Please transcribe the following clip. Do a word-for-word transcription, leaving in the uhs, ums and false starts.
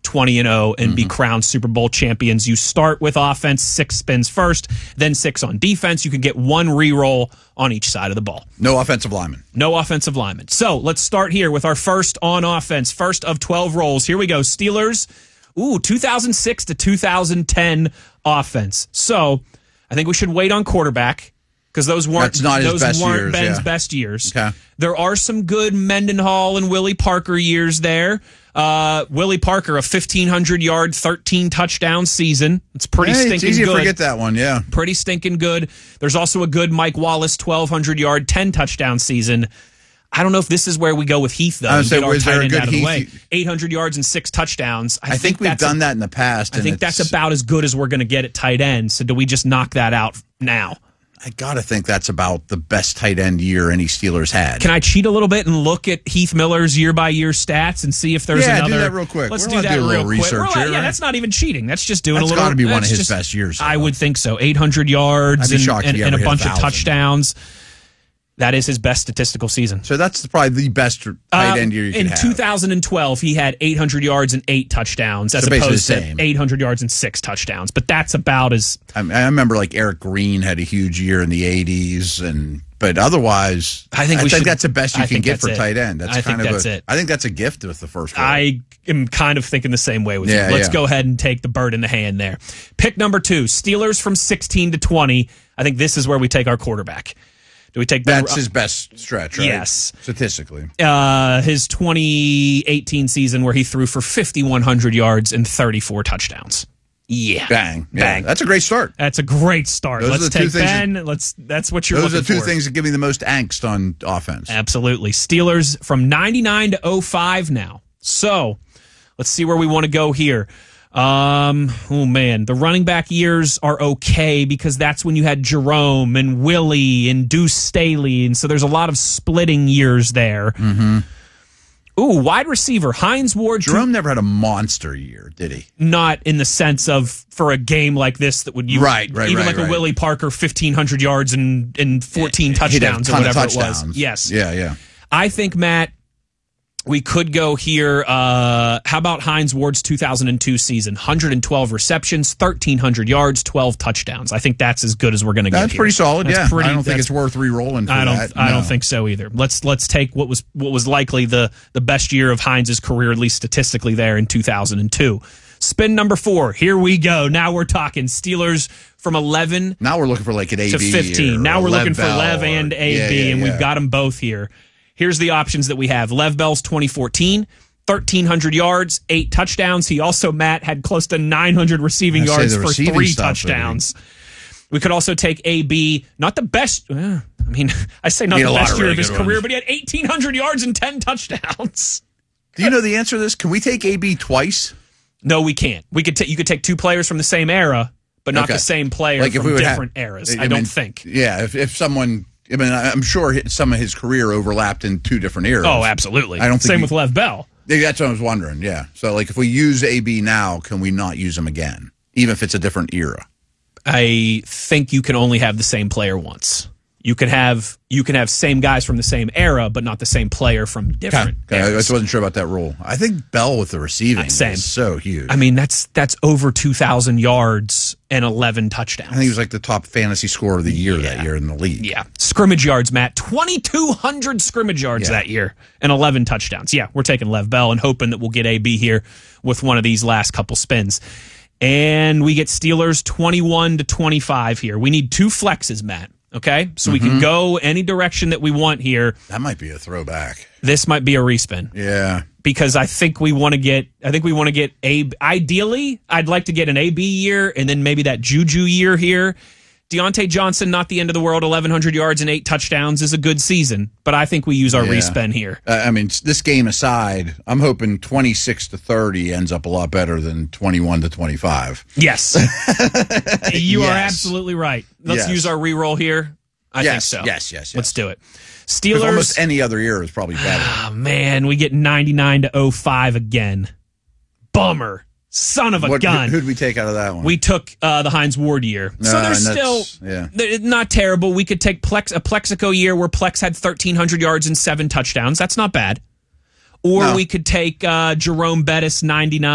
twenty and oh and mm-hmm. be crowned Super Bowl champions. You start with offense, six spins first, then six on defense. You can get one reroll on each side of the ball. No offensive lineman. No offensive lineman. So let's start here with our first on offense, first of twelve rolls. Here we go. Steelers, ooh, two thousand six to two thousand ten offense. So I think we should wait on quarterback because those weren't, That's not his those best weren't years, Ben's yeah. best years. Okay. There are some good Mendenhall and Willie Parker years there. Uh, Willie Parker, a fifteen hundred yard, thirteen touchdown season. It's pretty hey, stinking it's easy good. to forget that one, yeah. Pretty stinking good. There's also a good Mike Wallace, twelve hundred yard, ten touchdown season. I don't know if this is where we go with Heath, though. I would say, get our was there tight a end good out of the Heath? way. eight hundred yards and six touchdowns. I, I think, think we've that's done a, that in the past. I think that's about as good as we're going to get at tight end. So do we just knock that out now? I got to think that's about the best tight end year any Steelers had. Can I cheat a little bit and look at Heath Miller's year-by-year stats and see if there's yeah, another... do that real quick. Let's We're do that do a real quick. Research We're, here, yeah, right? that's not even cheating. That's just doing that's a little... That's got to be one of his just, best years. I though. would think so. eight hundred yards and, and, and a bunch of touchdowns. That is his best statistical season. So that's probably the best tight end year you can In have. two thousand twelve, he had eight hundred yards and eight touchdowns, as so opposed the to same. eight hundred yards and six touchdowns. But that's about as... I, I remember like Eric Green had a huge year in the eighties, and but otherwise, I think, I we think should, that's the best you I can get for it. tight end. That's I kind think of that's a, it. I think that's a gift with the first one. I am kind of thinking the same way with yeah, you. Let's yeah. go ahead and take the bird in the hand there. Pick number two, Steelers from sixteen to twenty. I think this is where we take our quarterback. Do we take That's the, his best stretch, right? Yes. Statistically. Uh, his twenty eighteen season where he threw for fifty-one hundred yards and thirty-four touchdowns. Yeah. Bang. Yeah. Bang. That's a great start. That's a great start. Those Let's are the two take things Ben. that- Let's that's what you're Those are looking the two for. things that give me the most angst on offense. Absolutely. Steelers from ninety-nine to oh five now. So, let's see where we want to go here. Um, oh man, the running back years are okay because that's when you had Jerome and Willie and Deuce Staley, and so there's a lot of splitting years there. Mm-hmm. Ooh, wide receiver, Hines Ward. Jerome two, never had a monster year, did he? Not in the sense of for a game like this that would you right, right, even right, like right. a Willie Parker fifteen hundred yards and and fourteen touchdowns or whatever it was. Yes, yeah, yeah. I think Matt. We could go here. Uh, how about Hines Ward's two thousand two season? one hundred twelve receptions, thirteen hundred yards, twelve touchdowns. I think that's as good as we're going to get. That's here. pretty solid. That's yeah, pretty, I don't think it's worth re-rolling. For I don't. that. I No. don't think so either. Let's let's take what was what was likely the the best year of Hines' career, at least statistically, there in two thousand two. Spin number four. Here we go. Now we're talking Steelers from eleven. Now we're looking for like an A B to fifteen. Now we're looking for Lev and A B, yeah, yeah, and yeah. we've got them both here. Here's the options that we have. Lev Bell's twenty fourteen, thirteen hundred yards, eight touchdowns. He also, Matt, had close to nine hundred receiving I yards say the for receiving three stuff, touchdowns. We could also take A B, not the best. Uh, I mean, I say not He had the a lot best of year really of his good career, ones. but he had eighteen hundred yards and ten touchdowns. Do you know the answer to this? Can we take A B twice? No, we can't. We could. Ta- you could take two players from the same era, but not Okay. the same player Like if from we would different have, eras. I I, don't mean, think. Yeah, if if someone, I mean, I'm sure some of his career overlapped in two different eras. Oh, absolutely. I don't think Same you- with Lev Bell. Yeah, that's what I was wondering. Yeah, so like if we use A B now, can we not use him again, even if it's a different era? I think you can only have the same player once. You can have you can have same guys from the same era, but not the same player from different Okay. I eras. just wasn't sure about that rule. I think Bell with the receiving Same. is so huge. I mean, that's that's over two thousand yards and eleven touchdowns. I think he was like the top fantasy scorer of the year Yeah. that year in the league. Yeah. Scrimmage yards, Matt. twenty-two hundred scrimmage yards Yeah. that year and eleven touchdowns. Yeah, we're taking Lev Bell and hoping that we'll get A B here with one of these last couple spins. And we get Steelers twenty-one to twenty-five here. We need two flexes, Matt. Okay? So we Mm-hmm. can go any direction that we want here. That might be a throwback. This might be a respin. Yeah. Because I think we want to get, I think we want to get a, ideally, I'd like to get an A B year and then maybe that Juju year here. Deontay Johnson, not the end of the world, eleven hundred yards and eight touchdowns is a good season, but I think we use our Yeah. respin here. Uh, I mean, s- this game aside, I'm hoping twenty-six to thirty ends up a lot better than twenty-one to twenty-five. Yes. You are Yes. absolutely right. Let's Yes. use our reroll here. I Yes, think so. yes, yes, yes. Let's do it. 'Cause Steelers. almost any other year is probably better. Oh, man, we get ninety-nine to oh five again. Bummer. Son of a What, gun. Who, who'd we take out of that one? We took uh, the Hines Ward year. So No, there's and still that's- yeah. they're not terrible. We could take Plex, a Plexico year where Plex had thirteen hundred yards and seven touchdowns. That's not bad. Or No. we could take uh, Jerome Bettis ninety-nine.